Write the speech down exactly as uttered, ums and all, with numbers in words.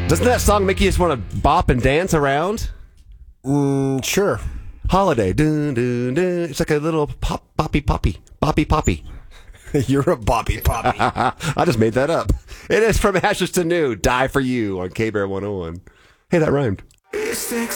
Doesn't that song make you just want to bop and dance around? Mm, sure. Holiday. Dun, dun, dun. It's like a little pop, poppy, poppy, boppy, poppy. You're a boppy poppy. I just made that up. It is From Ashes to New. Die for You on K-Bear one oh one. Hey, that rhymed. It's